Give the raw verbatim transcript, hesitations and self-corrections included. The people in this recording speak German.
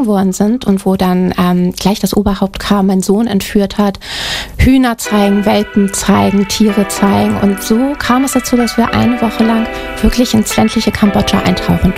gefangen worden sind und wo dann ähm, gleich das Oberhaupt kam, meinen Sohn entführt hat, Hühner zeigen, Welpen zeigen, Tiere zeigen. Und so kam es dazu, dass wir eine Woche lang wirklich ins ländliche Kambodscha eintauchen